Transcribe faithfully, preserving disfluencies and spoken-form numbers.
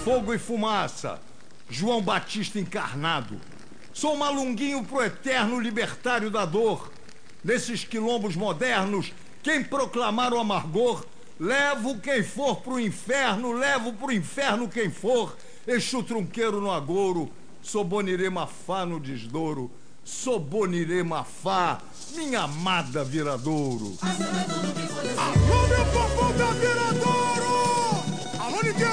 fogo e fumaça, João Batista encarnado. Sou malunguinho pro eterno libertário da dor. Nesses quilombos modernos, quem proclamar o amargor, levo quem for pro inferno, levo pro inferno quem for. Exu trunqueiro no agouro, Sobonirê Mafá no desdouro, Sobonirê Mafá, minha amada viradouro. Alô, meu povo da viradouro!